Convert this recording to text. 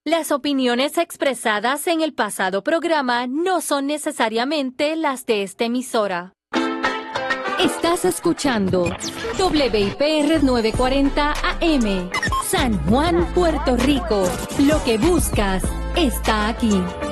Las opiniones expresadas en el pasado programa no son necesariamente las de esta emisora. Estás escuchando WIPR 940 AM, San Juan, Puerto Rico. Lo que buscas está aquí.